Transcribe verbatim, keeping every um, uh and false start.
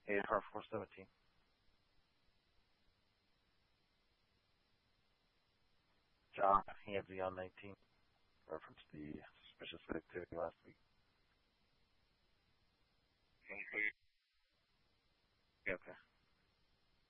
A R four seventeen. John, Handsy on nineteen. Reference the suspicious activity last week. Okay.